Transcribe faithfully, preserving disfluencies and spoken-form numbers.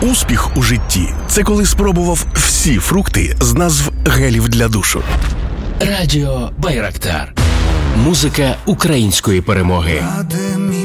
Успіх у житті – це коли спробував всі фрукти з назв гелів для душу. Радіо Байрактар. Музика української перемоги.